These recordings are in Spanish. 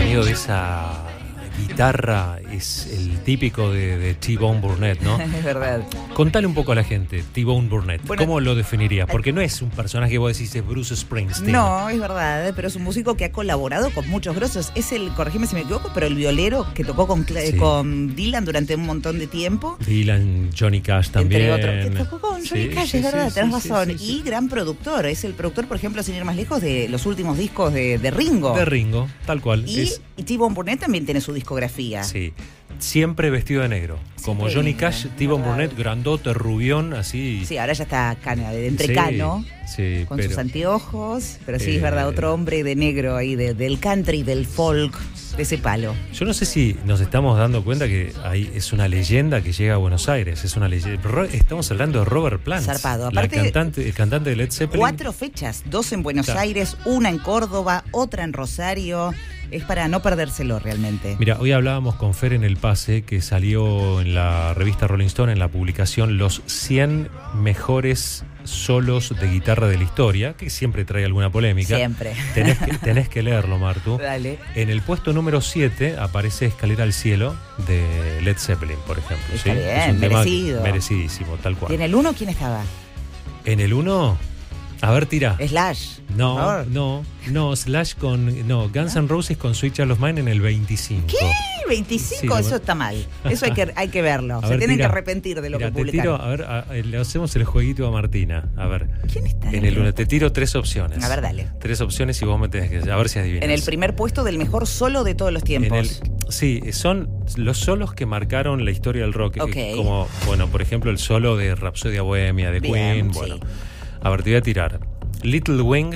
sonido de esa guitarra es el típico de T-Bone Burnett, ¿no? Es verdad. Contale un poco a la gente, T-Bone Burnett. Bueno, ¿cómo lo definirías? Porque no es un personaje que vos decís es Bruce Springsteen. No, es verdad, pero es un músico que ha colaborado con muchos grosos. Es el, corregime si me equivoco, pero el violero que tocó con Dylan durante un montón de tiempo. Dylan, Johnny Cash también. Entre otros. Que tocó con Johnny Cash, es verdad, tenés razón. Sí. Y gran productor. Es el productor, por ejemplo, sin ir más lejos, de los últimos discos de Ringo. De Ringo, tal cual. Y T-Bone Burnett también tiene su discografía. Sí. Siempre vestido de negro. Como Sí, Johnny Cash, T-Bone Burnett, grandote, rubión, así. Sí, ahora ya está entrecano. Sí, Con sus anteojos. Pero sí, es verdad, otro hombre de negro ahí, del country, del folk, de ese palo. Yo no sé si nos estamos dando cuenta que ahí es una leyenda que llega a Buenos Aires. Es una leyenda. Estamos hablando de Robert Plant. Zarpado. Aparte, el cantante de Led Zeppelin. 4 fechas, 2 en Buenos Aires, una en Córdoba, otra en Rosario. Es para no perdérselo realmente. Mira, hoy hablábamos con Fer en El Pase, que salió en la revista Rolling Stone, en la publicación Los 100 mejores solos de guitarra de la historia, que siempre trae alguna polémica. Siempre. Tenés que leerlo, Martu. Dale. En el puesto número 7 aparece Escalera al Cielo de Led Zeppelin, por ejemplo. Está ¿sí? bien, Es un merecido. tema merecidísimo, tal cual. ¿Y en el 1 quién estaba? En el 1, a ver, tira. Slash. No, Slash con. No, Guns N' Roses con Sweet Child of Mine en el 25. ¿Qué? 25, Sí, eso está mal. Eso hay que verlo. Se tienen que arrepentir de lo que publicaron. A ver, le hacemos el jueguito a Martina. A ver. ¿Quién está En el 1 te tiro 3 opciones. A ver, dale. 3 opciones y vos me tenés que. A ver si adivinas. En el primer puesto del mejor solo de todos los tiempos. Sí, son los solos que marcaron la historia del rock. Ok. Como, bueno, por ejemplo, el solo de Rapsodia Bohemia de Queen. Sí. Bueno, a ver, te voy a tirar Little Wing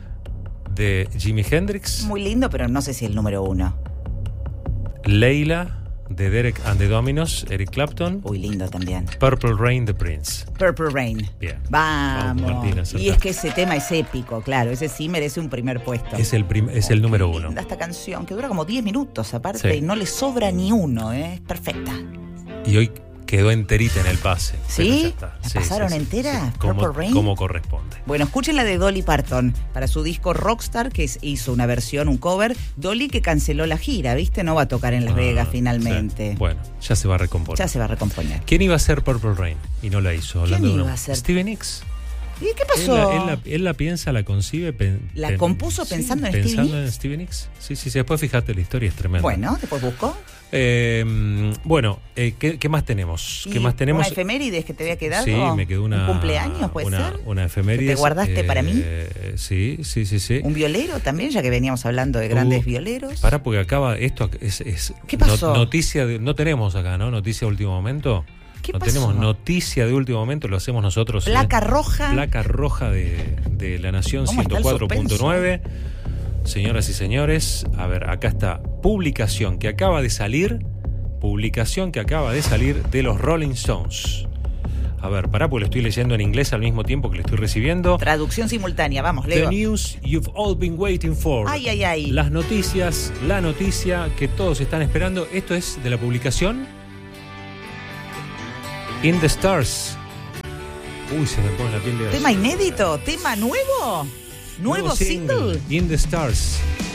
de Jimi Hendrix. Muy lindo, pero no sé si el número 1. Leila de Derek and the Dominos, Eric Clapton. Muy lindo también. Purple Rain de Prince. Purple Rain. Bien. Vamos. Martina, y es que ese tema es épico, claro. Ese sí merece un primer puesto. Es el número 1. Linda esta canción, que dura como 10 minutos aparte, Sí. y no le sobra ni uno, es perfecta. Y hoy quedó enterita en el pase. ¿Sí? Pero ya está. ¿La pasaron entera? Como, Purple Rain. como corresponde. Bueno, escuchen la de Dolly Parton para su disco Rockstar, que hizo una versión, un cover. Dolly que canceló la gira, ¿viste? No va a tocar en Las Vegas finalmente. Sí. Bueno, ya se va a recomponer. Ya se va a recomponer. ¿Quién iba a ser Purple Rain? Y no la hizo. ¿Quién Hablando de iba uno. a ser? Steven Nicks. ¿Y qué pasó? Él la piensa, la concibe. ¿La compuso pensando en Stevie Pensando Nicks? en Stevie Nicks. Sí. Después fíjate, la historia es tremenda. Bueno, después busco. Bueno, ¿qué más tenemos? ¿Qué más tenemos? ¿Una efemérides que te había quedado? Sí, me quedó una. ¿Un cumpleaños, puede ser? Una efemérides. ¿Que te guardaste para mí? Sí. ¿Un violero también, ya que veníamos hablando de grandes violeros? Pará, porque acaba. Esto es ¿Qué pasó? Noticia no tenemos acá, ¿no? Noticia de último momento. ¿Qué no pasó? tenemos noticia de último momento, lo hacemos nosotros. Placa roja. Placa roja de La Nación ¿Cómo está el 104.9. Señoras y señores, a ver, acá está. Publicación que acaba de salir de los Rolling Stones. A ver, pará, porque lo estoy leyendo en inglés al mismo tiempo que lo estoy recibiendo. Traducción simultánea, vamos, The Leo. news you've all been waiting for. Ay. Las noticias, la noticia que todos están esperando. Esto es de la publicación In the Stars. Uy, se me pone la piel de ¿Tema inédito? ¿Tema nuevo? ¿Nuevo single? In the Stars.